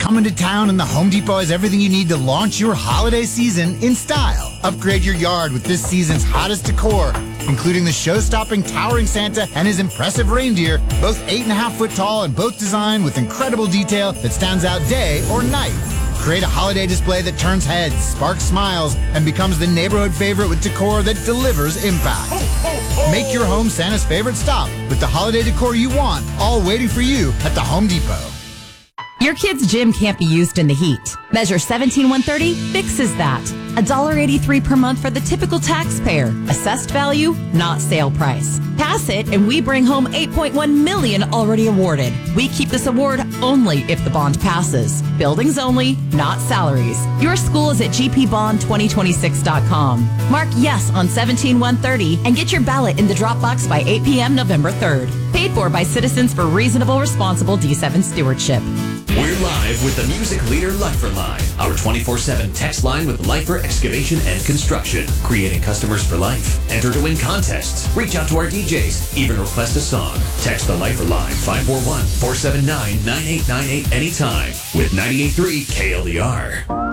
coming to town, and the Home Depot has everything you need to launch your holiday season in style. Upgrade your yard with this season's hottest decor, including the show-stopping towering Santa and his impressive reindeer, both 8.5 foot tall and both designed with incredible detail that stands out day or night. Create a holiday display that turns heads, sparks smiles, and becomes the neighborhood favorite with decor that delivers impact. Make your home Santa's favorite stop with the holiday decor you want, all waiting for you at the Home Depot. Your kid's gym can't be used in the heat. Measure 17130 fixes that. $1.83 per month for the typical taxpayer. Assessed value, not sale price. Pass it and we bring home $8.1 million already awarded. We keep this award only if the bond passes. Buildings only, not salaries. Your school is at gpbond2026.com. Mark yes on 17130 and get your ballot in the drop box by 8 p.m. November 3rd. Paid for by Citizens for Reasonable Responsible D7 Stewardship. We're live with the music leader Lifer Line, our 24/7 text line with Lifer Excavation and Construction, creating customers for life. Enter to win contests, reach out to our DJs, even request a song. Text the Lifer Line 541-479-9898 anytime with 98.3 KLDR.